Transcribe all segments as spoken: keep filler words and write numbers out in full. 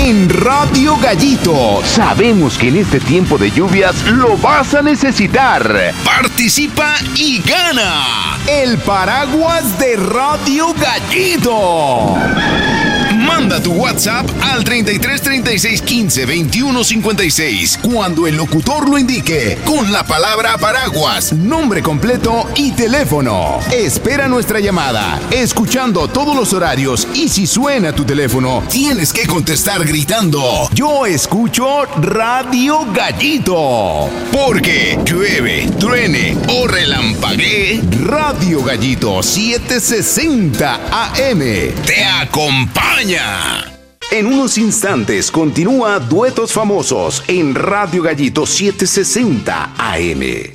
en Radio Gallito. Sabemos que en este tiempo de lluvias lo vas a necesitar. Participa y gana el paraguas de Radio Gallito. Manda tu WhatsApp al treinta y tres, treinta y seis, quince, veintiuno, cincuenta y seis cuando el locutor lo indique con la palabra paraguas, nombre completo y teléfono. Espera nuestra llamada, escuchando todos los horarios, y si suena tu teléfono, tienes que contestar gritando: yo escucho Radio Gallito. Porque llueve, truene o relampaguee, Radio Gallito setecientos sesenta A M te acompaña. En unos instantes continúa Duetos Famosos en Radio Gallito setecientos sesenta A M.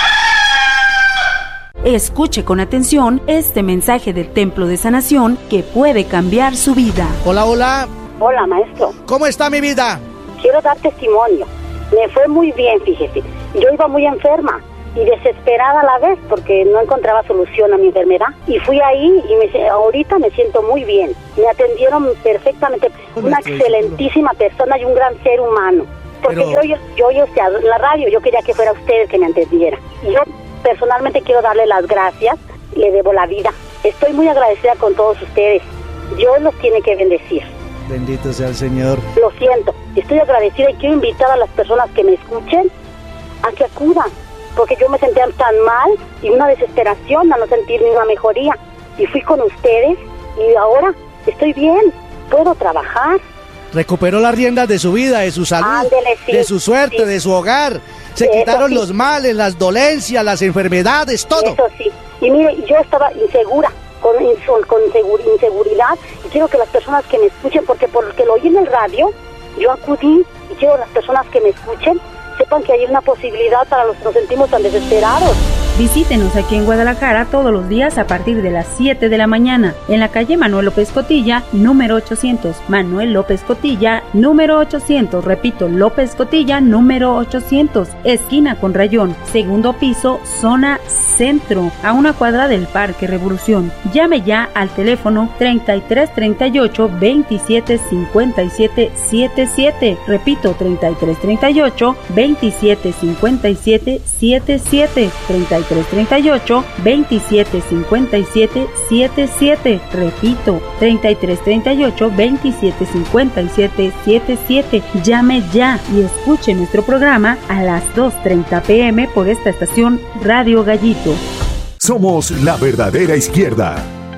Escuche con atención este mensaje del Templo de Sanación que puede cambiar su vida. Hola, hola. Hola, maestro. ¿Cómo está mi vida? Quiero dar testimonio. Me fue muy bien, fíjese. Yo iba muy enferma y desesperada a la vez porque no encontraba solución a mi enfermedad. Y fui ahí y me, ahorita me siento muy bien. Me atendieron perfectamente. Una excelentísima persona y un gran ser humano. Porque Pero... yo, yo, yo, yo, en la radio, yo quería que fuera usted el que me atendiera. Y yo personalmente quiero darle las gracias, le debo la vida. Estoy muy agradecida con todos ustedes. Dios los tiene que bendecir. Bendito sea el Señor. Lo siento, estoy agradecida y quiero invitar a las personas que me escuchen a que acudan. Porque yo me sentía tan mal y una desesperación a no sentir ninguna mejoría. Y fui con ustedes y ahora estoy bien, puedo trabajar. Recuperó las riendas de su vida, de su salud, Ándele, sí, de su suerte, sí. de su hogar. Se Eso quitaron sí. los males, las dolencias, las enfermedades, todo. Eso sí. Y mire, yo estaba insegura, con, con inseguridad. Y quiero que las personas que me escuchen, porque porque lo oí en el radio, yo acudí y quiero que las personas que me escuchen sepan que hay una posibilidad para los que nos sentimos tan desesperados. Visítenos aquí en Guadalajara todos los días a partir de las siete de la mañana, en la calle Manuel López Cotilla, número ochocientos. Manuel López Cotilla, número ochocientos. Repito, López Cotilla, número ochocientos. Esquina con Rayón, segundo piso, zona centro, a una cuadra del Parque Revolución. Llame ya al teléfono treinta y tres, treinta y ocho, veintisiete, cincuenta y siete, setenta y siete. Repito, treinta y tres, treinta y ocho, veintisiete, cincuenta y siete, setenta y siete. treinta y tres, treinta y ocho, veintisiete, cincuenta y siete, setenta y siete. Repito, treinta y tres, treinta y ocho, veintisiete, cincuenta y siete, setenta y siete. Llame ya y escuche nuestro programa a las dos treinta pm por esta estación Radio Gallito. Somos la verdadera izquierda.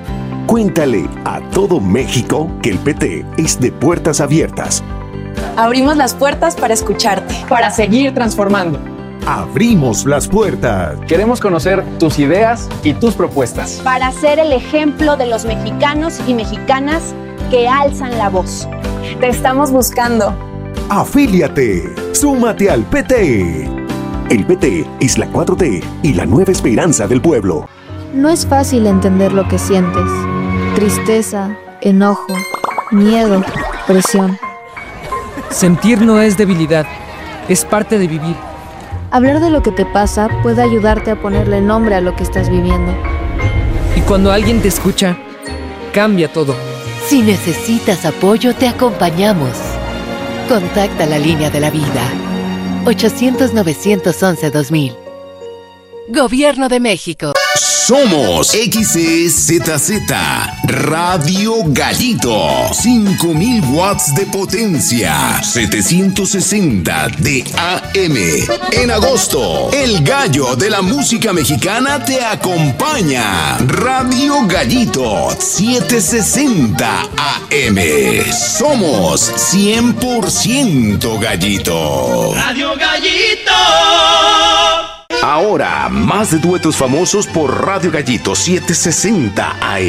Cuéntale a todo México que el P T es de puertas abiertas. Abrimos las puertas para escucharte, para seguir transformando. Abrimos las puertas. Queremos conocer tus ideas y tus propuestas. Para ser el ejemplo de los mexicanos y mexicanas que alzan la voz. Te estamos buscando. Afíliate. Súmate al P T. El P T es la cuatro T y la nueva esperanza del pueblo. No es fácil entender lo que sientes. Tristeza, enojo, miedo, presión. Sentir no es debilidad, es parte de vivir. Hablar de lo que te pasa puede ayudarte a ponerle nombre a lo que estás viviendo. Y cuando alguien te escucha, cambia todo. Si necesitas apoyo, te acompañamos. Contacta la línea de la vida. ochocientos, novecientos once, dos mil. Gobierno de México. Somos X E Z Z Radio Gallito. cinco mil watts de potencia. setecientos sesenta de A M. En agosto, el gallo de la música mexicana te acompaña. Radio Gallito setecientos sesenta A M. Somos cien por ciento gallito. Radio Gallito. Ahora, más de duetos famosos por Radio Gallito setecientos sesenta A M.